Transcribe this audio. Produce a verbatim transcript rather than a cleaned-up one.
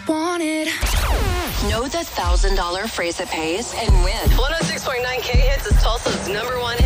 wanted. Know the one thousand dollar phrase that pays and win. one oh six point nine K Hits is Tulsa's number one